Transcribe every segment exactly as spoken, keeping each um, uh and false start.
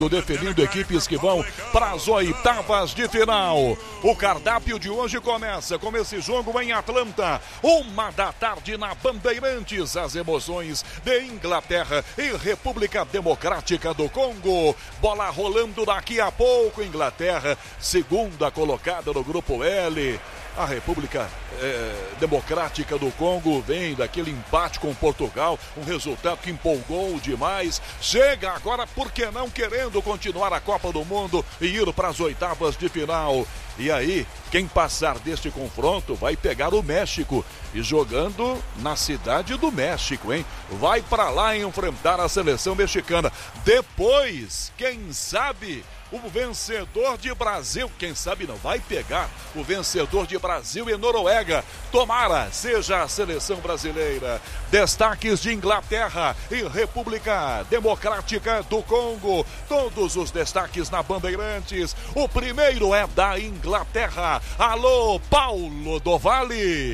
definindo equipes que vão para as oitavas de final. O cardápio de hoje começa com esse jogo em Atlanta, uma da tarde na Bandeirantes, as emoções de Inglaterra e República Democrática do Congo. Bola rolando daqui a pouco. Inglaterra, segunda colocada no grupo L. A República é, Democrática do Congo vem daquele empate com Portugal, um resultado que empolgou demais. Chega agora, por que não, querendo continuar a Copa do Mundo e ir para as oitavas de final. E aí, quem passar deste confronto vai pegar o México. E jogando na cidade do México, hein? Vai para lá enfrentar a seleção mexicana. Depois, quem sabe, o vencedor de Brasil, quem sabe não, vai pegar o vencedor de Brasil e Noruega. Tomara seja a seleção brasileira. Destaques de Inglaterra e República Democrática do Congo. Todos os destaques na Bandeirantes. O primeiro é da Inglaterra. Alô, Paulo do Vale.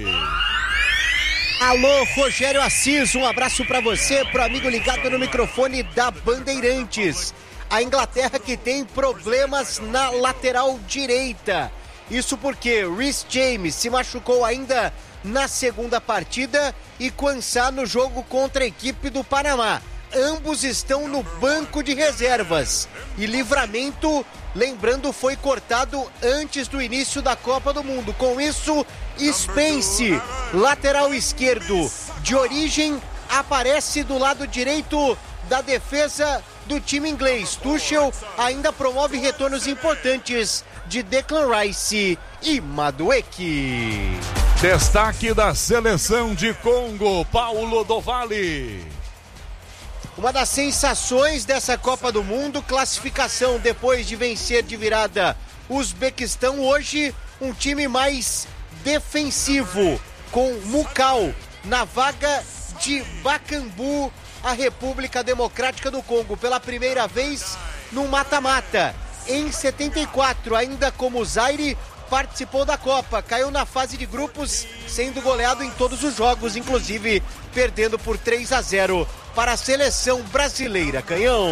Alô, Rogério Assis, um abraço para você, pro amigo ligado no microfone da Bandeirantes. A Inglaterra que tem problemas na lateral direita. Isso porque Reece James se machucou ainda na segunda partida e Quansah no jogo contra a equipe do Panamá. Ambos estão no banco de reservas. E Livramento, lembrando, foi cortado antes do início da Copa do Mundo. Com isso, Spence, lateral esquerdo de origem, aparece do lado direito da defesa do time inglês. Tuchel ainda promove retornos importantes de Declan Rice e Madueke. Destaque da seleção de Congo, Paulo do Vale. Uma das sensações dessa Copa do Mundo, classificação depois de vencer de virada o Uzbequistão. Hoje um time mais defensivo, com Mukau na vaga de Bakambu. A República Democrática do Congo pela primeira vez no mata-mata. Em setenta e quatro, ainda como Zaire, participou da Copa, caiu na fase de grupos, sendo goleado em todos os jogos, inclusive perdendo por três a zero para a seleção brasileira. Canhão.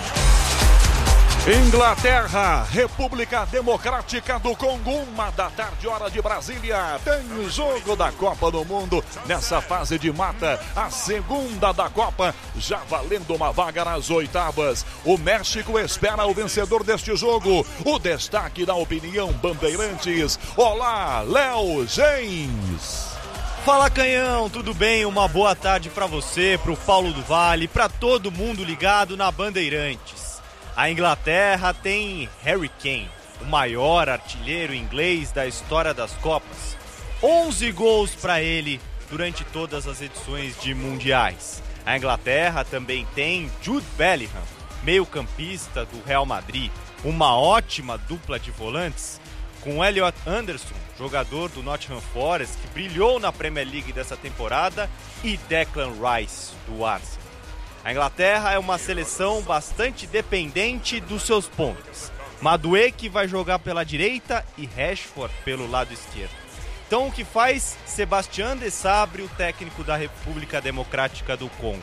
Inglaterra, República Democrática do Congo, uma da tarde, hora de Brasília. Tem o jogo da Copa do Mundo nessa fase de mata, a segunda da Copa, já valendo uma vaga nas oitavas. O México espera o vencedor deste jogo. O destaque da opinião Bandeirantes. Olá, Léo James. Fala, Canhão, tudo bem? Uma boa tarde para você, pro Paulo do Vale, para todo mundo ligado na Bandeirantes. A Inglaterra tem Harry Kane, o maior artilheiro inglês da história das Copas. onze gols para ele durante todas as edições de mundiais. A Inglaterra também tem Jude Bellingham, meio-campista do Real Madrid. Uma ótima dupla de volantes com Elliot Anderson, jogador do Nottingham Forest, que brilhou na Premier League dessa temporada, e Declan Rice, do Arsenal. A Inglaterra é uma seleção bastante dependente dos seus pontas. Madueke vai jogar pela direita e Rashford pelo lado esquerdo. Então o que faz Sébastien Desabre, o técnico da República Democrática do Congo?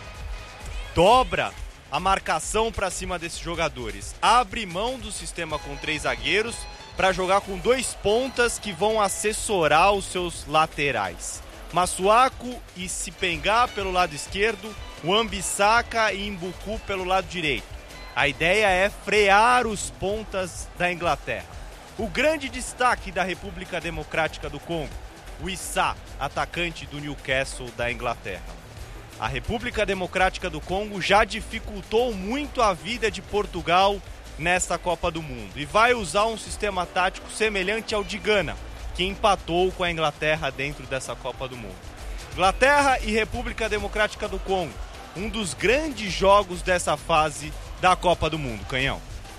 Dobra a marcação para cima desses jogadores. Abre mão do sistema com três zagueiros para jogar com dois pontas que vão assessorar os seus laterais. Masuaku e Sipengá pelo lado esquerdo, Wan-Bissaka e Mbuku pelo lado direito. A ideia é frear os pontas da Inglaterra. O grande destaque da República Democrática do Congo, o Issa, atacante do Newcastle da Inglaterra. A República Democrática do Congo já dificultou muito a vida de Portugal nesta Copa do Mundo e vai usar um sistema tático semelhante ao de Gana, que empatou com a Inglaterra dentro dessa Copa do Mundo. Inglaterra e República Democrática do Congo, um dos grandes jogos dessa fase da Copa do Mundo. Canhão.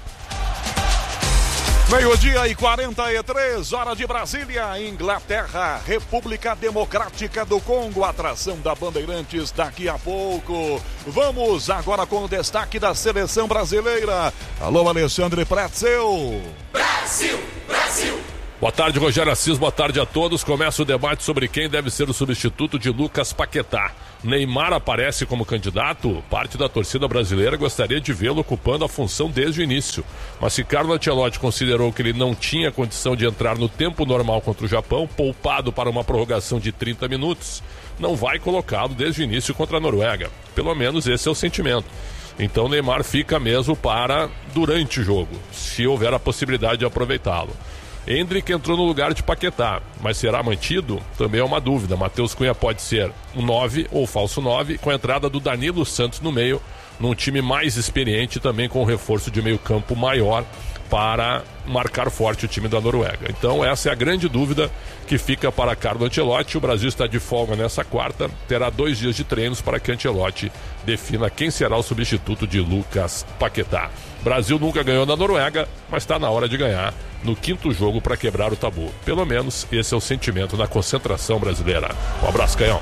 Meio-dia e quarenta e três, hora de Brasília. Inglaterra, República Democrática do Congo, atração da Bandeirantes daqui a pouco. Vamos agora com o destaque da seleção brasileira. Alô, Alexandre Pretzel. Brasil, Brasil. Boa tarde, Rogério Assis, boa tarde a todos. Começa o debate sobre quem deve ser o substituto de Lucas Paquetá. Neymar aparece como candidato? Parte da torcida brasileira gostaria de vê-lo ocupando a função desde o início. Mas se Carlo Ancelotti considerou que ele não tinha condição de entrar no tempo normal contra o Japão, poupado para uma prorrogação de trinta minutos, não vai colocá-lo desde o início contra a Noruega. Pelo menos esse é o sentimento. Então Neymar fica mesmo para durante o jogo, se houver a possibilidade de aproveitá-lo. Endrick entrou no lugar de Paquetá, mas será mantido? Também é uma dúvida. Matheus Cunha pode ser um nove ou falso nove, com a entrada do Danilo Santos no meio, num time mais experiente, também com um reforço de meio campo maior para marcar forte o time da Noruega. Então essa é a grande dúvida que fica para Carlo Ancelotti. O Brasil está de folga nessa quarta, terá dois dias de treinos para que Ancelotti defina quem será o substituto de Lucas Paquetá. Brasil nunca ganhou na Noruega, mas está na hora de ganhar no quinto jogo para quebrar o tabu. Pelo menos esse é o sentimento na concentração brasileira. Um abraço, Canhão.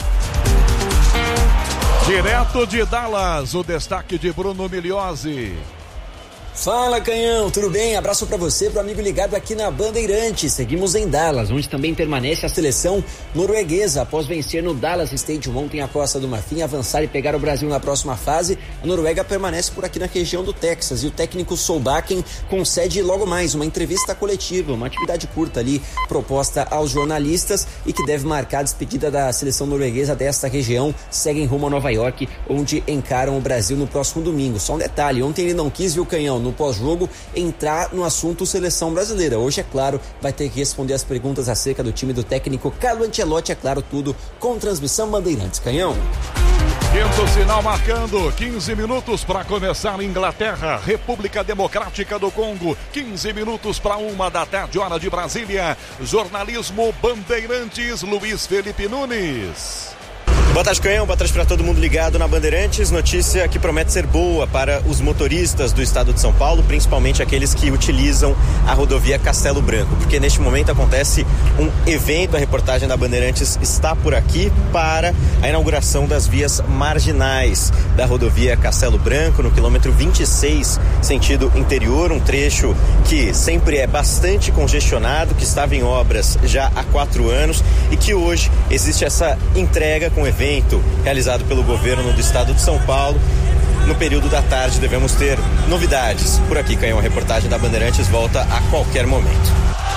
Direto de Dallas, o destaque de Bruno Migliozzi. Fala, Canhão, tudo bem? Abraço pra você, pro amigo ligado aqui na Bandeirantes. Seguimos em Dallas, onde também permanece a seleção norueguesa. Após vencer no Dallas Stadium ontem a Costa do Marfim, avançar e pegar o Brasil na próxima fase, a Noruega permanece por aqui na região do Texas. E o técnico Solbakken concede logo mais uma entrevista coletiva, uma atividade curta ali, proposta aos jornalistas e que deve marcar a despedida da seleção norueguesa desta região. Seguem rumo a Nova York, onde encaram o Brasil no próximo domingo. Só um detalhe, ontem ele não quis, viu, Canhão, no pós-jogo, entrar no assunto seleção brasileira. Hoje, é claro, vai ter que responder as perguntas acerca do time do técnico Carlo Ancelotti, é claro, tudo com transmissão Bandeirantes. Canhão. Quinto sinal marcando, quinze minutos para começar. Inglaterra, República Democrática do Congo, quinze minutos para uma da tarde, hora de Brasília. Jornalismo Bandeirantes, Luiz Felipe Nunes. Boa tarde, Canhão. Boa tarde para todo mundo ligado na Bandeirantes. Notícia que promete ser boa para os motoristas do estado de São Paulo, principalmente aqueles que utilizam a rodovia Castelo Branco, porque neste momento acontece um evento. A reportagem da Bandeirantes está por aqui para a inauguração das vias marginais da rodovia Castelo Branco, no quilômetro vinte e seis, sentido interior, um trecho que sempre é bastante congestionado, que estava em obras já há quatro anos e que hoje existe essa entrega com evento realizado pelo governo do estado de São Paulo. No período da tarde devemos ter novidades. Por aqui, Canhão, a reportagem da Bandeirantes volta a qualquer momento.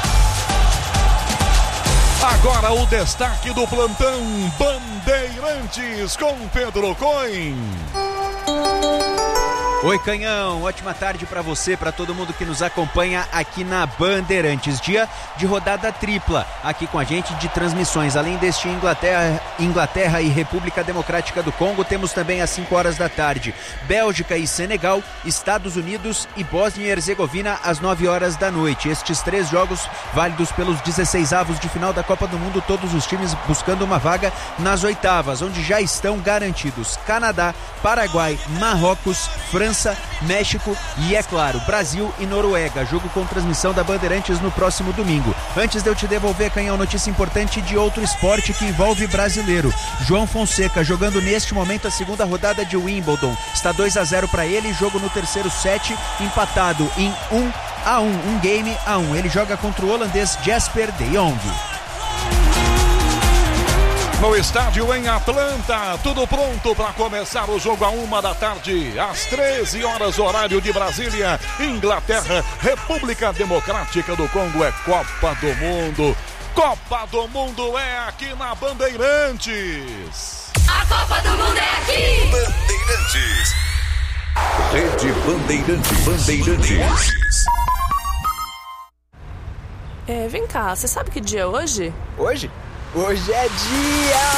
Agora o destaque do plantão Bandeirantes com Pedro Coin. Oi, Canhão, ótima tarde para você, para todo mundo que nos acompanha aqui na Bandeirantes. Dia de rodada tripla aqui com a gente de transmissões. Além deste Inglaterra, Inglaterra e República Democrática do Congo, temos também às cinco horas da tarde Bélgica e Senegal, Estados Unidos e Bósnia e Herzegovina às nove horas da noite. Estes três jogos válidos pelos dezesseis avos de final da Copa do Mundo, todos os times buscando uma vaga nas oitavas, onde já estão garantidos Canadá, Paraguai, Marrocos, França, México e, é claro, Brasil e Noruega. Jogo com transmissão da Bandeirantes no próximo domingo. Antes de eu te devolver, Canhão, notícia importante de outro esporte que envolve brasileiro. João Fonseca jogando neste momento a segunda rodada de Wimbledon. Está dois a zero para ele, jogo no terceiro set, empatado em um a um, um game a um. Ele joga contra o holandês Jesper de Jong. No estádio em Atlanta, tudo pronto para começar o jogo a uma da tarde, às treze horas, horário de Brasília. Inglaterra, República Democrática do Congo, é Copa do Mundo. Copa do Mundo é aqui na Bandeirantes. A Copa do Mundo é aqui. Bandeirantes. Rede Bandeirantes. Bandeirantes. É, vem cá, você sabe que dia é hoje? Hoje? Hoje é dia...